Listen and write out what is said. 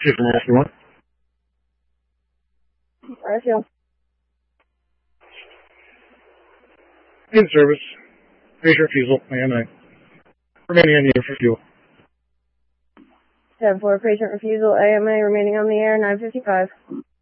Chief from Rescue 1. Rescue. In service. Patient refusal, AMA. Remaining on the air for fuel. 10-4, patient refusal, AMA, remaining on the air, 9:55.